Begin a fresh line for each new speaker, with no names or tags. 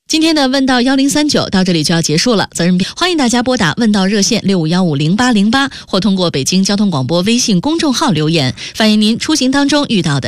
今天的问道1039到这里就要结束了，责任编欢迎大家拨打问道热线65150808，或通过北京交通广播微信公众号留言，反映您出行当中遇到的